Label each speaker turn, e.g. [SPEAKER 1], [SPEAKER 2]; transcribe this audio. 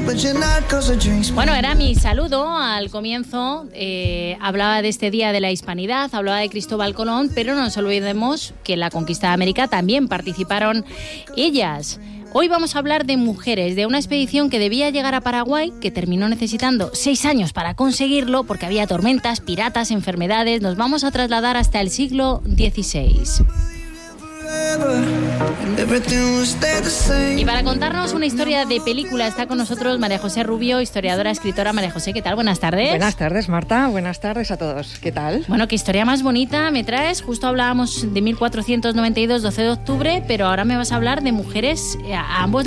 [SPEAKER 1] Bueno, era mi saludo al comienzo. Hablaba de este Día de la Hispanidad, hablaba de Cristóbal Colón, pero no nos olvidemos que en la conquista de América también participaron ellas. Hoy vamos a hablar de mujeres, de una expedición que debía llegar a Paraguay, que terminó necesitando 6 años para conseguirlo, porque había tormentas, piratas, enfermedades. Nos vamos a trasladar hasta el siglo XVI. Y para contarnos una historia de película está con nosotros María José Rubio, historiadora, escritora. María José, ¿qué tal? Buenas tardes.
[SPEAKER 2] Buenas tardes, Marta. Buenas tardes a todos. ¿Qué tal?
[SPEAKER 1] Bueno, qué historia más bonita me traes. Justo hablábamos de 1492, 12 de octubre, pero ahora me vas a hablar de mujeres a ambos